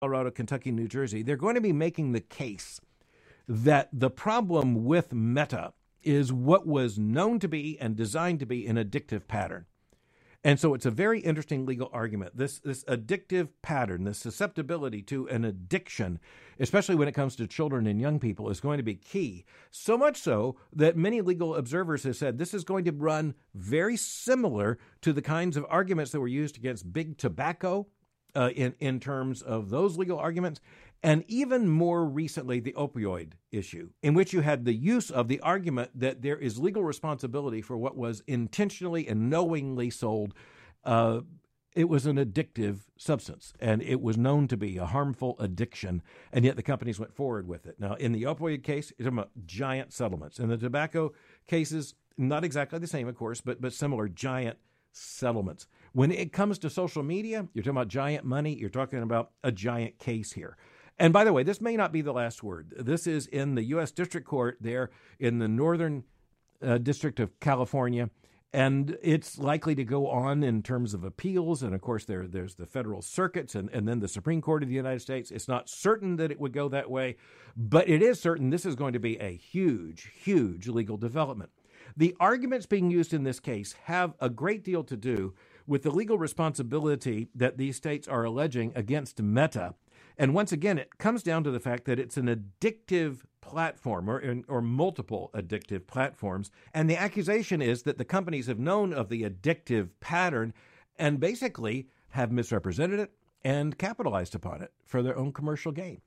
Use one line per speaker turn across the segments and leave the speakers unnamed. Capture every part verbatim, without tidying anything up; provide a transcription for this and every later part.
Colorado, Kentucky, New Jersey, they're going to be making the case that the problem with Meta is what was known to be and designed to be an addictive pattern. And so it's a very interesting legal argument. This this addictive pattern, this susceptibility to an addiction, especially when it comes to children and young people, is going to be key. So much so that many legal observers have said this is going to run very similar to the kinds of arguments that were used against big tobacco uh, in, in terms of those legal arguments. And even more recently, the opioid issue, in which you had the use of the argument that there is legal responsibility for what was intentionally and knowingly sold. Uh, it was an addictive substance, and it was known to be a harmful addiction, and yet the companies went forward with it. Now, in the opioid case, you're talking about giant settlements. In the tobacco cases, not exactly the same, of course, but but similar giant settlements. When it comes to social media, you're talking about giant money. You're talking about a giant case here. And by the way, this may not be the last word. This is in the U S District Court there in the Northern uh, District of California, and it's likely to go on in terms of appeals. And of course, there there's the federal circuits and, and then the Supreme Court of the United States. It's not certain that it would go that way, but it is certain this is going to be a huge, huge legal development. The arguments being used in this case have a great deal to do with the legal responsibility that these states are alleging against Meta. And once again, it comes down to the fact that it's an addictive platform or, or multiple addictive platforms. And the accusation is that the companies have known of the addictive pattern and basically have misrepresented it and capitalized upon it for their own commercial gain.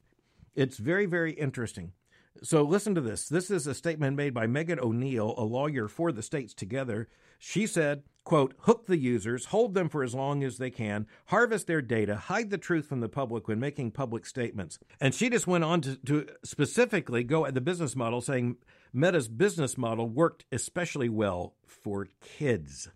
It's very, very interesting. So listen to this. This is a statement made by Megan O'Neill, a lawyer for the States Together. She said, quote, hook the users, hold them for as long as they can, harvest their data, hide the truth from the public when making public statements. And she just went on to, to specifically go at the business model, saying Meta's business model worked especially well for kids.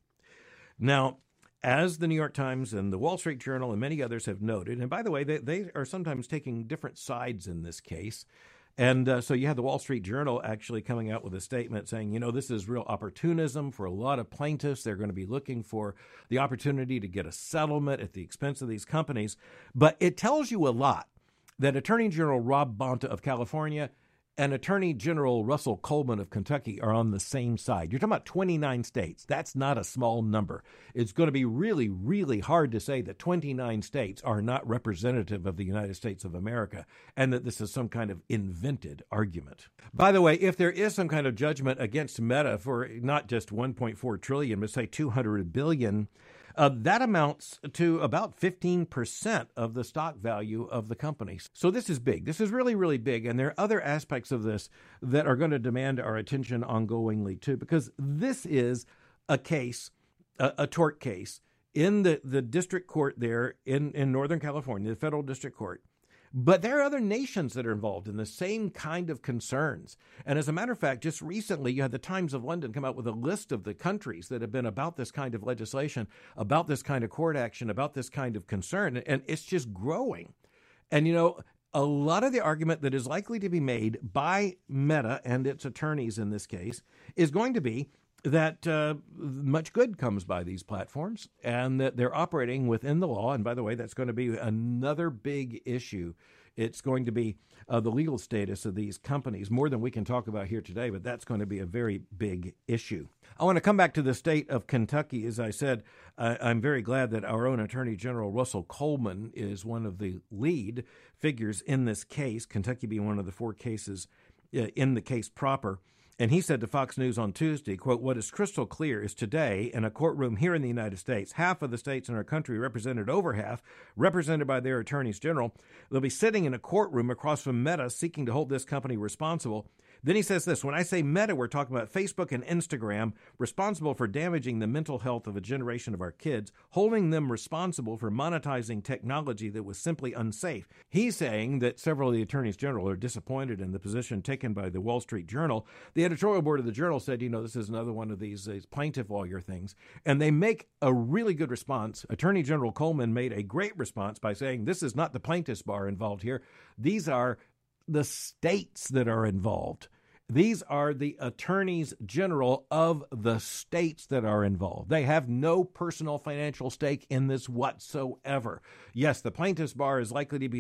Now, as the New York Times and the Wall Street Journal and many others have noted, and by the way, they, they are sometimes taking different sides in this case. And uh, so you had the Wall Street Journal actually coming out with a statement saying, you know, this is real opportunism for a lot of plaintiffs. They're going to be looking for the opportunity to get a settlement at the expense of these companies. But it tells you a lot that Attorney General Rob Bonta of California and Attorney General Russell Coleman of Kentucky are on the same side. You're talking about twenty-nine states. That's not a small number. It's going to be really, really hard to say that twenty-nine states are not representative of the United States of America and that this is some kind of invented argument. By the way, if there is some kind of judgment against Meta for not just one point four trillion dollars, but say two hundred billion dollars, Uh, that amounts to about fifteen percent of the stock value of the company. So this is big. This is really, really big. And there are other aspects of this that are going to demand our attention ongoingly, too, because this is a case, a, a tort case in the, the district court there in, in Northern California, the federal district court. But there are other nations that are involved in the same kind of concerns. And as a matter of fact, just recently, you had the Times of London come out with a list of the countries that have been about this kind of legislation, about this kind of court action, about this kind of concern. And it's just growing. And, you know, a lot of the argument that is likely to be made by Meta and its attorneys in this case is going to be that uh, much good comes by these platforms and that they're operating within the law. And by the way, that's going to be another big issue. It's going to be uh, the legal status of these companies, more than we can talk about here today, but that's going to be a very big issue. I want to come back to the state of Kentucky. As I said, uh, I'm very glad that our own Attorney General Russell Coleman is one of the lead figures in this case, Kentucky being one of the four cases uh, in the case proper. And he said to Fox News on Tuesday, quote, what is crystal clear is today in a courtroom here in the United States, half of the states in our country represented, over half, represented by their attorneys general, they'll be sitting in a courtroom across from Meta seeking to hold this company responsible. Then he says this, when I say Meta, we're talking about Facebook and Instagram, responsible for damaging the mental health of a generation of our kids, holding them responsible for monetizing technology that was simply unsafe. He's saying that several of the attorneys general are disappointed in the position taken by the Wall Street Journal. The editorial board of the Journal said, you know, this is another one of these, these plaintiff lawyer things. And they make a really good response. Attorney General Coleman made a great response by saying, this is not the plaintiff's bar involved here. These are the states that are involved. These are the attorneys general of the states that are involved. They have no personal financial stake in this whatsoever. Yes, the plaintiff's bar is likely to be